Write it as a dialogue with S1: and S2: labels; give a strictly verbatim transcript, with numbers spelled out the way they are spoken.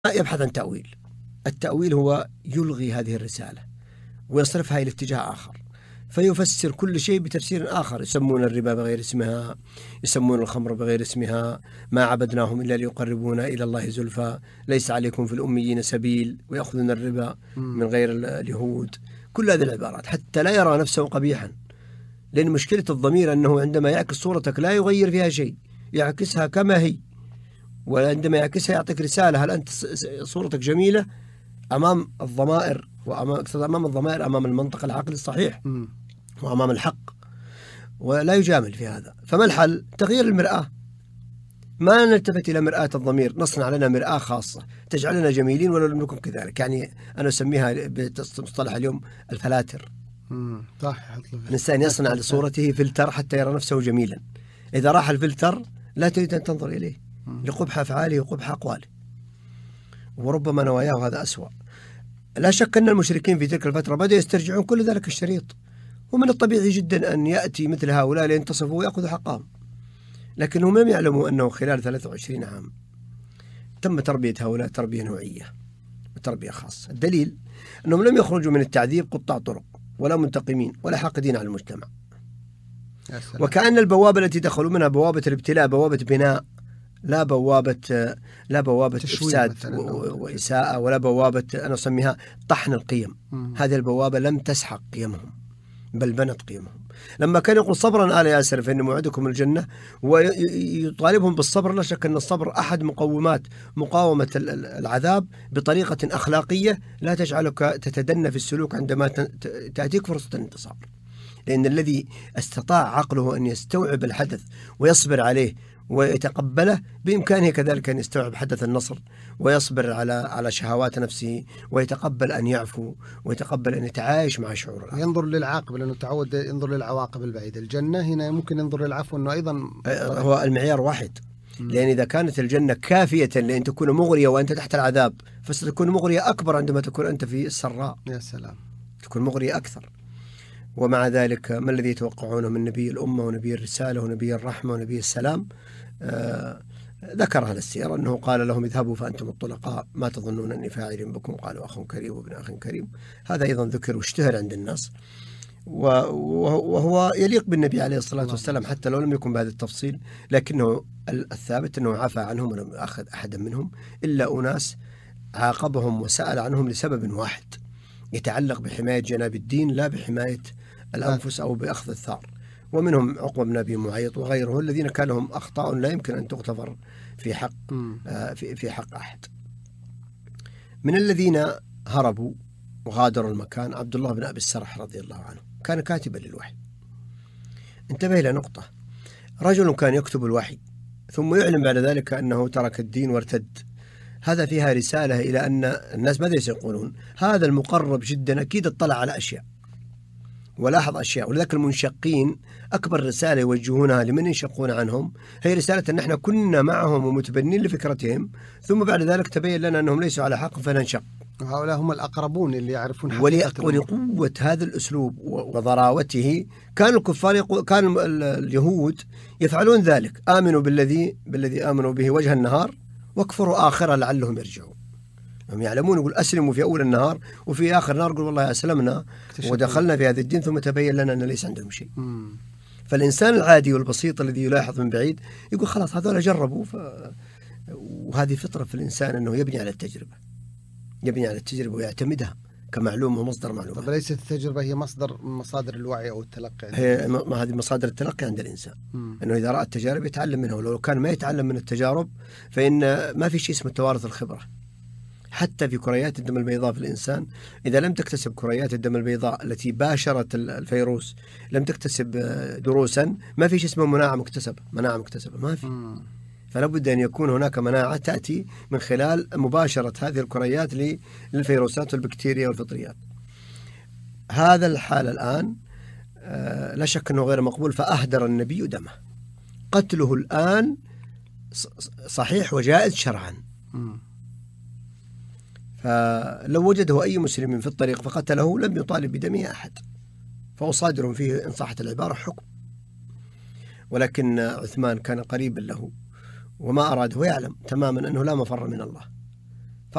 S1: يبحث عن تأويل. التأويل هو يلغي هذه الرسالة ويصرفها إلى اتجاه آخر، فيفسر كل شيء بتفسير آخر. يسمون الربا بغير اسمها، يسمون الخمر بغير اسمها، ما عبدناهم إلا ليقربونا إلى الله زلفى، ليس عليكم في الأميين سبيل، ويأخذون الربا من غير اليهود. كل هذه العبارات حتى لا يرى نفسه قبيحا، لأن مشكلة الضمير أنه عندما يعكس صورتك لا يغير فيها شيء، يعكسها كما هي، وعندما يعكسها يعطيك رسالة: هل أنت صورتك جميلة أمام الضمائر، وأمام أمام الضمائر أمام المنطق العقلي الصحيح وأمام الحق، ولا يجامل في هذا. فما الحل؟ تغيير المرآة. ما نلتفت إلى مرآة الضمير، نصنع لنا مرآة خاصة تجعلنا جميلين ولو لم نكن كذلك. يعني أنا أسميها بمصطلح اليوم الفلاتر.
S2: صح.
S1: الإنسان يصنع لصورته فلتر حتى يرى نفسه جميلا. إذا راح الفلتر لا تريد أن تنظر إليه لقبح أفعاله وقبح أقواله، وربما نواياه هذا أسوأ. لا شك أن المشركين في تلك الفترة بدأوا يسترجعون كل ذلك الشريط، ومن الطبيعي جدا أن يأتي مثل هؤلاء لينتصفوا ويأخذوا حقهم، لكنهم لم يعلموا أنه خلال ثلاثة وعشرين عام تم تربية هؤلاء تربية نوعية وتربية خاصة. الدليل أنهم لم يخرجوا من التعذيب قطاع طرق ولا منتقمين ولا حاقدين على المجتمع، وكأن البوابة التي دخلوا منها بوابة الابتلاء، بوابة بناء، لا بوابة لا بوابة إفساد وإساءة، ولا بوابة أنا أسميها طحن القيم. مم. هذه البوابة لم تسحق قيمهم بل بنت قيمهم. لما كان يقول صبرا آل ياسر فإن موعدكم الجنة ويطالبهم بالصبر، لا شك أن الصبر أحد مقومات مقاومة العذاب بطريقة أخلاقية لا تجعلك تتدنى في السلوك عندما تأتيك فرصة الانتصار، لأن الذي استطاع عقله أن يستوعب الحدث ويصبر عليه ويتقبله بإمكانه كذلك أن يستوعب حدث النصر ويصبر على على شهوات نفسه، ويتقبل أن يعفو، ويتقبل أن يتعايش مع شعور الآخر.
S2: ينظر للعاقبة، لأنه تعود ينظر للعواقب البعيدة. الجنة هنا ممكن ينظر للعفو، أنه أيضا
S1: هو المعيار واحد. لأن إذا كانت الجنة كافية لأن تكون مغرية وأنت تحت العذاب، فستكون مغرية أكبر عندما تكون أنت في السراء.
S2: يا سلام،
S1: تكون مغرية أكثر. ومع ذلك ما الذي يتوقعونه من نبي الأمة ونبي الرسالة ونبي الرحمة ونبي السلام؟ آه ذكر أهل السيرة أنه قال لهم: اذهبوا فأنتم الطلقاء، ما تظنون أني فاعل بكم؟ قالوا: أخ كريم وابن أخ كريم. هذا أيضا ذكر واشتهر عند الناس، وهو يليق بالنبي عليه الصلاة والسلام حتى لو لم يكن بهذا التفصيل، لكنه الثابت أنه عفى عنهم ولم يأخذ أحدا منهم إلا أناس عاقبهم وسأل عنهم لسبب واحد يتعلق بحماية جناب الدين لا بحماية الأنفس أو بأخذ الثار. ومنهم عقبة بن أبي معيط وغيره الذين كان لهم أخطاء لا يمكن أن تغتفر في حق آه في في حق أحد. من الذين هربوا وغادروا المكان عبد الله بن أبي السرح رضي الله عنه، كان كاتبا للوحي. انتبه إلى نقطة: رجل كان يكتب الوحي ثم يعلن بعد ذلك أنه ترك الدين وارتد. هذا فيها رسالة إلى أن الناس ماذا يقولون؟ هذا المقرب جدا أكيد اطلع على أشياء ولاحظ أشياء. ولذلك المنشقين أكبر رسالة يوجهونها لمن ينشقون عنهم هي رسالة أن احنا كنا معهم ومتبنين لفكرتهم، ثم بعد ذلك تبين لنا أنهم ليسوا على حق فننشق.
S2: وهؤلاء هم الأقربون اللي يعرفون حقيقة.
S1: ولقوة هذا الأسلوب وضراوته كان الكفار يقول كان اليهود يفعلون ذلك: آمنوا بالذي بالذي آمنوا به وجه النهار واكفروا آخره لعلهم يرجعون. هم يعلمون، يقول أسلموا في أول النهار وفي آخر النهار يقول والله أسلمنا ودخلنا في هذا الدين ثم تبين لنا أن ليس عندهم شيء. مم. فالإنسان العادي والبسيط الذي يلاحظ من بعيد يقول خلاص هذول جربوا ف... وهذه فطرة في الإنسان أنه يبني على التجربة، يبني على التجربة ويعتمدها كمعلومة ومصدر معلومة.
S2: طب ليست التجربة هي مصدر مصادر الوعي أو التلقي؟
S1: هي ما هذه مصادر التلقي عند الإنسان. مم. أنه إذا رأى التجارب يتعلم منها، ولو كان ما يتعلم من التجارب فإن ما في شيء اسمه توارث الخبرة. حتى في كريات الدم البيضاء في الإنسان، إذا لم تكتسب كريات الدم البيضاء التي باشرت الفيروس، لم تكتسب دروسا، ما في شيء اسمه مناعة مكتسبة. مناعة مكتسبة ما في. مم. فلا بد أن يكون هناك مناعة تأتي من خلال مباشرة هذه الكريات للفيروسات والبكتيريا والفطريات. هذا الحال الآن آه لا شك أنه غير مقبول، فأهدر النبي دمه. قتله الآن صحيح وجائز شرعا. م. فلو وجده أي مسلم في الطريق فقتله لم يطالب بدمه أحد، فهو صادر فيه إن صحت العبارة حكم. ولكن عثمان كان قريبا له وما أراد، هو يعلم تماما أنه لا مفر من الله.